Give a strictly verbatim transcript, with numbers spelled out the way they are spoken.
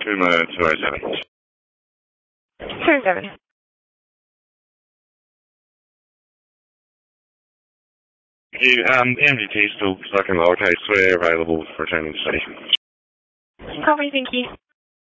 Puma two oh seven. two seven. You, um, M G T still stuck in lowercase. We're available for returning to station. Copy, thank you.